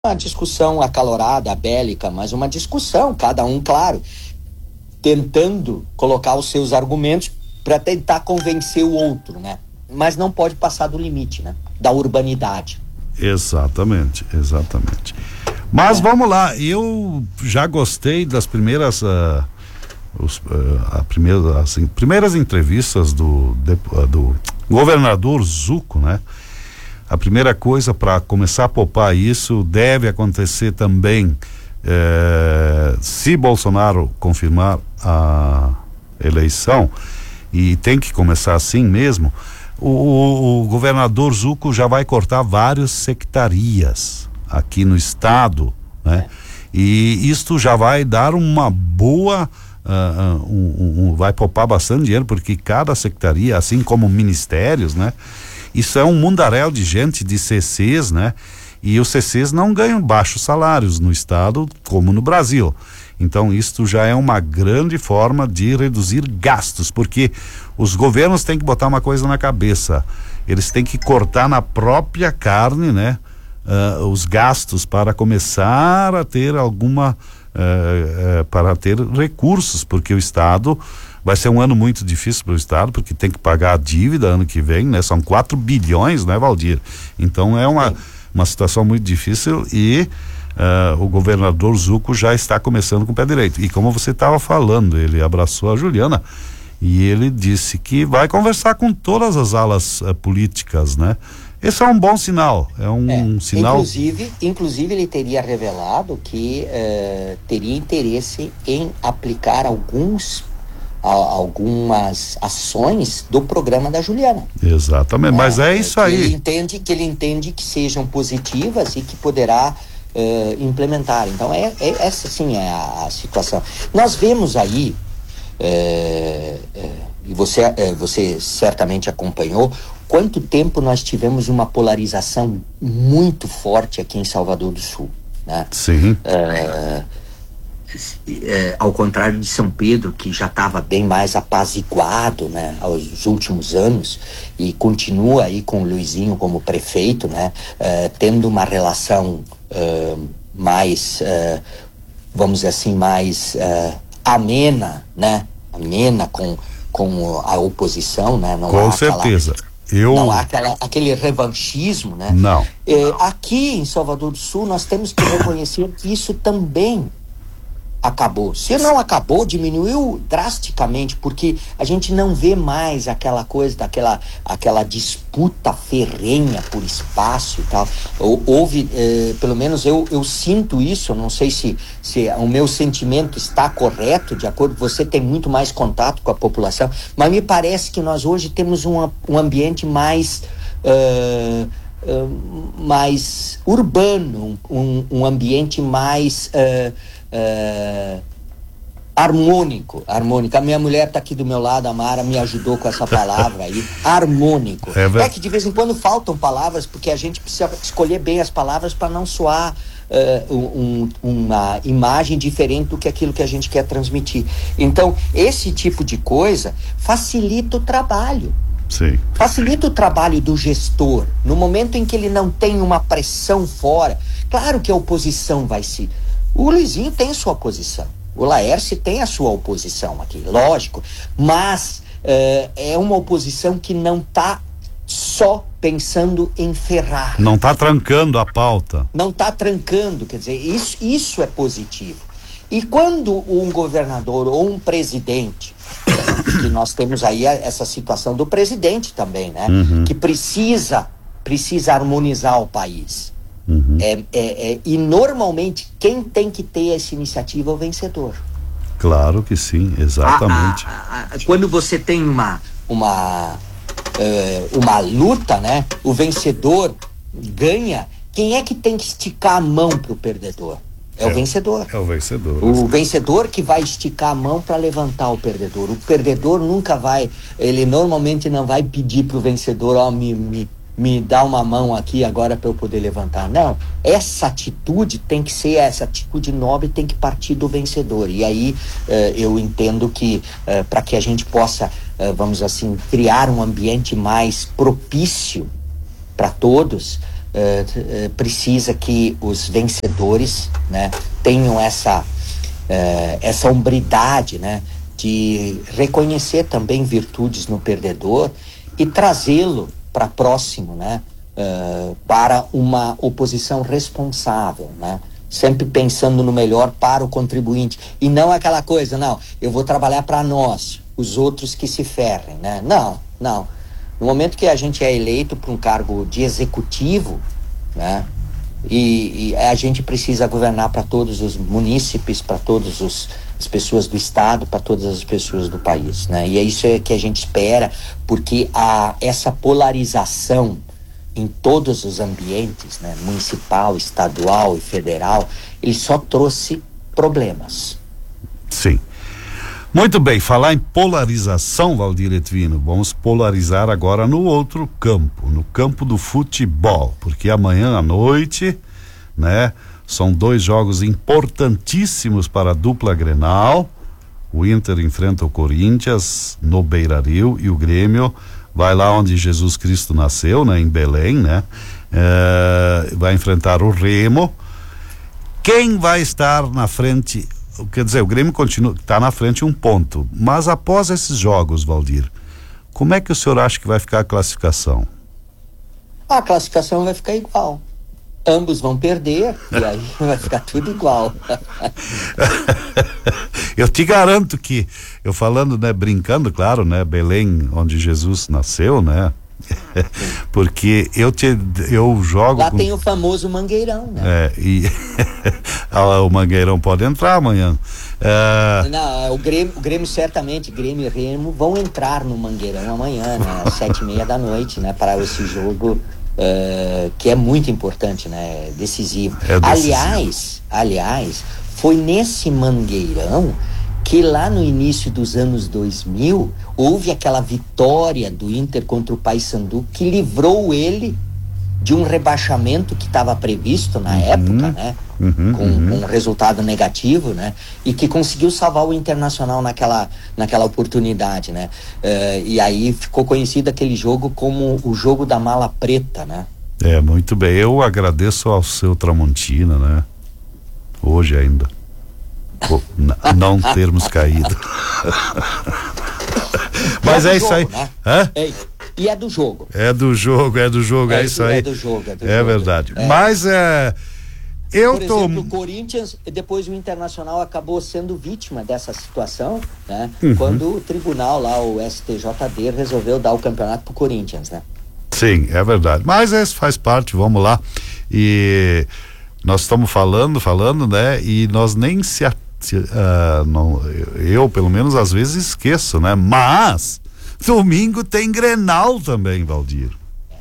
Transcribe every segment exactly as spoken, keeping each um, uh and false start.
uma discussão acalorada, bélica, mas uma discussão, cada um, claro, tentando colocar os seus argumentos para tentar convencer o outro, né? Mas não pode passar do limite, né? Da urbanidade. Exatamente, exatamente. Mas é. Vamos lá, eu já gostei das primeiras uh, os, uh, a primeira, as in, primeiras entrevistas do, de, uh, do governador Zucco, né? A primeira coisa para começar a poupar isso deve acontecer também eh, se Bolsonaro confirmar a eleição, e tem que começar assim mesmo. O, o, o governador Zucco já vai cortar várias secretarias aqui no estado, né? E isto já vai dar uma boa, uh, um, um, vai poupar bastante dinheiro, porque cada secretaria, assim como ministérios, né? Isso é um mundaréu de gente, de C Cs, né? E os C Cs não ganham baixos salários no estado como no Brasil. Então isto já é uma grande forma de reduzir gastos, porque os governos têm que botar uma coisa na cabeça, eles têm que cortar na própria carne, né? Uh, os gastos para começar a ter alguma, uh, uh, para ter recursos, porque o estado vai ser um ano muito difícil para o estado, porque tem que pagar a dívida ano que vem, né? São quatro bilhões, né, Valdir? Então é uma, uma situação muito difícil e uh, o governador Zucco já está começando com o pé direito. E como você estava falando, ele abraçou a Juliana e ele disse que vai conversar com todas as alas uh, políticas, né? Esse é um bom sinal, é um é, sinal... Inclusive, inclusive ele teria revelado que uh, teria interesse em aplicar alguns algumas ações do programa da Juliana. Exatamente, é, mas é isso aí. Ele entende, que ele entende que sejam positivas e que poderá uh, implementar. Então, é, é, essa sim é a, a situação. Nós vemos aí, é, é, e você, é, você certamente acompanhou, quanto tempo nós tivemos uma polarização muito forte aqui em Salvador do Sul, né? Sim. É, É, ao contrário de São Pedro, que já estava bem mais apaziguado, né, aos últimos anos, e continua aí com o Luizinho como prefeito, né, é, tendo uma relação é, mais, é, vamos dizer assim, mais é, amena, né, amena com, com a oposição, né, não com há certeza. Aquela, Eu... Não há aquela, aquele revanchismo, né? Não. É, aqui em Salvador do Sul, nós temos que reconhecer que isso também acabou. Se não acabou, diminuiu drasticamente, porque a gente não vê mais aquela coisa, daquela aquela disputa ferrenha por espaço e tal. Houve, eh, pelo menos eu, eu sinto isso, não sei se, se o meu sentimento está correto, de acordo, você tem muito mais contato com a população, mas me parece que nós hoje temos um, um ambiente mais... Uh, uh, mais urbano, um, um ambiente mais... Uh, Uh, harmônico, harmônico. A minha mulher está aqui do meu lado, a Mara me ajudou com essa palavra aí, harmônico. É, é que de vez em quando faltam palavras, porque a gente precisa escolher bem as palavras para não soar uh, um, uma imagem diferente do que aquilo que a gente quer transmitir. Então, esse tipo de coisa facilita o trabalho. Sim. Facilita o trabalho do gestor, no momento em que ele não tem uma pressão fora. Claro que a oposição vai se... O Luizinho tem sua posição, o Laércio tem a sua oposição aqui, lógico, mas uh, é uma oposição que não está só pensando em ferrar. Não está trancando a pauta. Não está trancando, quer dizer, isso, isso é positivo. E quando um governador ou um presidente, que nós temos aí essa situação do presidente também, né? Uhum. Que precisa, precisa harmonizar o país. Uhum. É, é, é, e normalmente quem tem que ter essa iniciativa é o vencedor. Claro que sim, exatamente. A, a, a, quando você tem uma uma, uh, uma luta, né? O vencedor ganha. Quem é que tem que esticar a mão pro perdedor? É, é o vencedor. É o vencedor. O vencedor que vai esticar a mão para levantar o perdedor. O perdedor nunca vai, ele normalmente não vai pedir pro vencedor, ó, me, me me dá uma mão aqui agora para eu poder levantar. Não, essa atitude tem que ser, essa atitude nobre tem que partir do vencedor. E aí uh, eu entendo que uh, para que a gente possa, uh, vamos assim, criar um ambiente mais propício para todos, eh, eh, precisa que os vencedores, né, tenham essa, eh, essa hombridade, né, de reconhecer também virtudes no perdedor e trazê-lo para próximo, né, uh, para uma oposição responsável, né, sempre pensando no melhor para o contribuinte e não aquela coisa, não, eu vou trabalhar para nós, os outros que se ferrem, né, não, não. No momento que a gente é eleito para um cargo de executivo, né, e, e a gente precisa governar para todos os munícipes, para todos os as pessoas do estado, para todas as pessoas do país, né? E é isso que a gente espera, porque a, essa polarização em todos os ambientes, né, municipal, estadual e federal, ele só trouxe problemas. Sim. Muito bem, falar em polarização, Valdir Etvino, vamos polarizar agora no outro campo, no campo do futebol, porque amanhã à noite, né, são dois jogos importantíssimos para a dupla Grenal. O Inter enfrenta o Corinthians no Beira-Rio e o Grêmio vai lá onde Jesus Cristo nasceu, né, em Belém, né? É, vai enfrentar o Remo. Quem vai estar na frente? Quer dizer, o Grêmio continua, está na frente um ponto. Mas após esses jogos, Valdir, como é que o senhor acha que vai ficar a classificação? A classificação vai ficar igual. Ambos vão perder e aí vai ficar tudo igual. Eu te garanto que, eu falando, né, brincando, claro, né, Belém, onde Jesus nasceu, né, porque eu te, eu jogo lá com... tem o famoso Mangueirão, né? É, e o Mangueirão pode entrar amanhã. É... Não, o Grêmio, o Grêmio certamente, Grêmio e Remo vão entrar no Mangueirão amanhã, né, às sete e meia da noite, né, para esse jogo uh, que é muito importante, né, decisivo. É decisivo. Aliás, aliás, foi nesse Mangueirão que lá no início dos anos dois mil houve aquela vitória do Inter contra o Paysandu que livrou ele de um rebaixamento que estava previsto na uhum, época, né, uhum, com, uhum. com um resultado negativo, né, e que conseguiu salvar o Internacional naquela, naquela oportunidade, né, uh, e aí ficou conhecido aquele jogo como o jogo da mala preta, né. É, muito bem, eu agradeço ao seu Tramontina, né, hoje ainda. Não termos caído. Mas é, é isso jogo, aí. Né? Hã? É, e é do jogo. É do jogo, é do jogo, é, é isso aí. É do jogo, é do é jogo. verdade. É. Mas é. Eu Por tô. exemplo, o Corinthians, depois o Internacional acabou sendo vítima dessa situação, né? Uhum. Quando o tribunal lá, o S T J D, resolveu dar o campeonato pro Corinthians, né? Sim, é verdade. Mas isso faz parte, vamos lá. E nós estamos falando, falando, né? E nós nem se Uh, não, eu pelo menos às vezes esqueço, né? Mas domingo tem Grenal também, Valdir. É.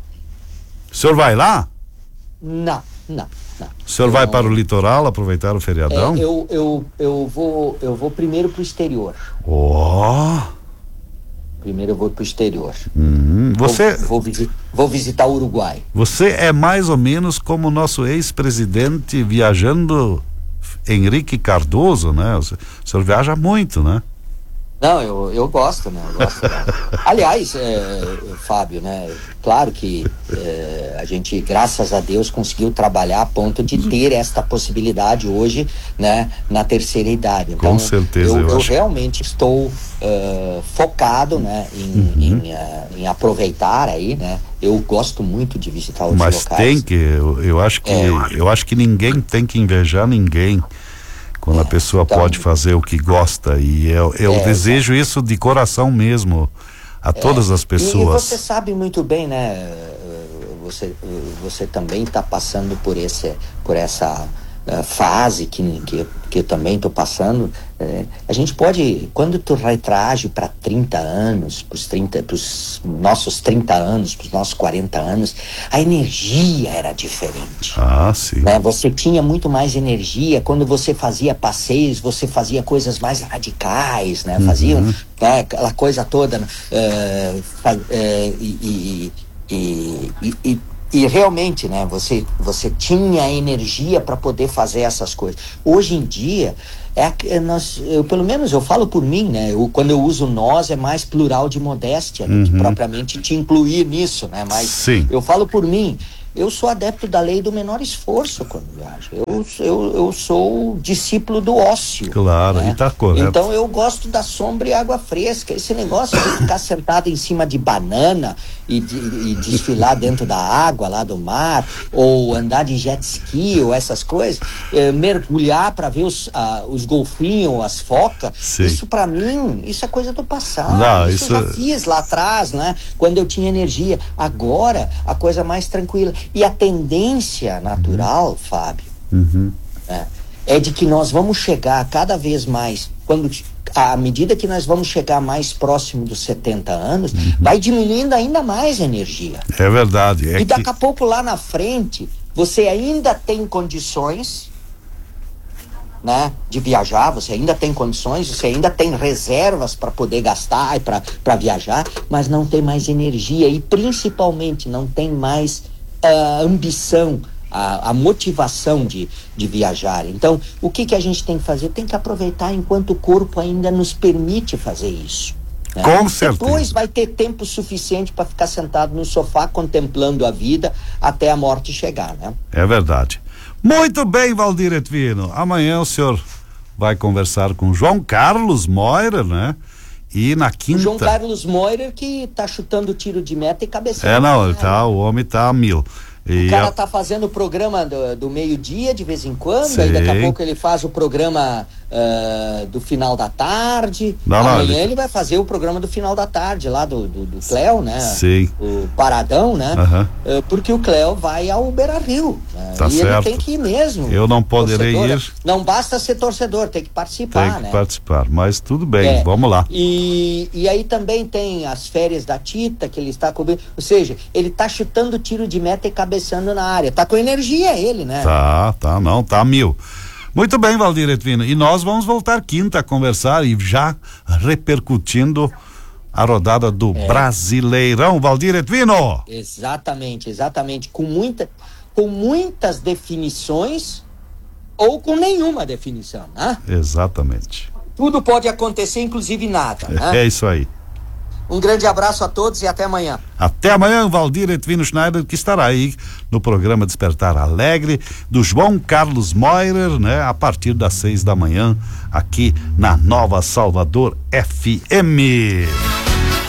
O senhor vai lá? Não, não, não. O senhor eu vai não... para o litoral aproveitar o feriadão? É, eu, eu, eu, vou, eu vou primeiro pro exterior. Ó. Oh. Primeiro eu vou pro exterior. Hum, você... Vou, vou, visi... vou visitar o Uruguai. Você é mais ou menos como o nosso ex-presidente viajando, Henrique Cardoso, né? O senhor viaja muito, né? Não, eu, eu gosto, né? Eu gosto, né? Aliás, é, Fábio, né? Claro que é, a gente, graças a Deus, conseguiu trabalhar a ponto de ter esta possibilidade hoje, né? Na terceira idade. Então, com certeza, eu, eu, eu acho. realmente estou uh, focado, né? Em, uhum. em, uh, em aproveitar aí, né? Eu gosto muito de visitar os Mas locais. tem que, eu, eu acho que, é. eu acho que ninguém tem que invejar ninguém. Quando é, a pessoa então, pode fazer o que gosta, e eu, eu é, desejo isso de coração mesmo a é, todas as pessoas. E, e você sabe muito bem, né? Você, você também está passando por, esse, por essa uh, fase que, que, que eu também estou passando. É, a gente pode, quando tu retrage para trinta anos, para os nossos trinta anos, para os nossos quarenta anos, a energia era diferente. Ah, sim. Né? Você tinha muito mais energia. Quando você fazia passeios, você fazia coisas mais radicais, né? Uhum. Fazia, né, aquela coisa toda. Uh, uh, e, e, e, e, e E realmente, né, você, você tinha energia para poder fazer essas coisas. Hoje em dia, é, é nós, eu, pelo menos eu falo por mim, né, eu, quando eu uso nós é mais plural de modéstia, uhum. do que propriamente te incluir nisso, né, mas Sim. eu falo por mim, eu sou adepto da lei do menor esforço quando viajo. Eu, eu, eu sou discípulo do ócio. Claro, né? E tá correto. Então eu gosto da sombra e água fresca. Esse negócio de ficar sentado em cima de banana e, de, e desfilar dentro da água lá do mar, ou andar de jet ski, ou essas coisas, é, mergulhar para ver os, ah, os golfinhos, as focas, Sim. isso para mim, isso é coisa do passado. Não, isso, isso eu já fiz lá atrás, né? Quando eu tinha energia. Agora, a coisa mais tranquila. E a tendência natural, uhum. Fábio, uhum. né, é de que nós vamos chegar cada vez mais, quando, à medida que nós vamos chegar mais próximo dos setenta anos, uhum. vai diminuindo ainda mais a energia. É verdade. É e daqui que... a pouco lá na frente, você ainda tem condições, né, de viajar, você ainda tem condições, você ainda tem reservas para poder gastar e para viajar, mas não tem mais energia e principalmente não tem mais a ambição, a, a motivação de, de viajar. Então, o que, que a gente tem que fazer? Tem que aproveitar enquanto o corpo ainda nos permite fazer isso. Né? Com certeza. Depois vai ter tempo suficiente para ficar sentado no sofá contemplando a vida até a morte chegar, né? É verdade. Muito bem, Valdir Etvino. Amanhã o senhor vai conversar com João Carlos Moira, né? E na quinta... O João Carlos Moira que tá chutando tiro de meta e cabeceando. É, não, ele tá, o homem tá a mil. E o cara a... tá fazendo o programa do, do meio-dia de vez em quando, Sei. Aí daqui a pouco ele faz o programa uh, do final da tarde. Não, Amanhã não, ele... ele vai fazer o programa do final da tarde lá do, do, do Cléo, né? Sim. O Paradão, né? Uhum. Uh, porque o Cléo vai ao Beira-Rio. Né? Tá e certo. ele tem que ir mesmo. Eu não poderei torcedor. ir. Não basta ser torcedor, tem que participar, Tem que né? participar, mas tudo bem, é. vamos lá. E, e aí também tem as férias da Tita, que ele está cobrindo. Ou seja, ele tá chutando tiro de meta e cabeçando na área. Tá com energia ele, né? Tá, tá, não, tá mil. Muito bem, Valdir Etvino. E nós vamos voltar quinta a conversar e já repercutindo a rodada do é. Brasileirão, Valdir Etvino. Exatamente, exatamente. Com, muita, com muitas definições ou com nenhuma definição, né? Exatamente. Tudo pode acontecer, inclusive nada, né? É isso aí. Um grande abraço a todos e até amanhã. Até amanhã, Valdir Etvino Schneider, que estará aí no programa Despertar Alegre, do João Carlos Moirer, né? A partir das seis da manhã, aqui na Nova Salvador F M.